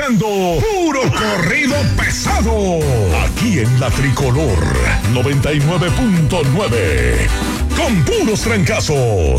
escuchando Puro Corrido Pesado. Aquí en la Tricolor 99.9. Con puros trancazos.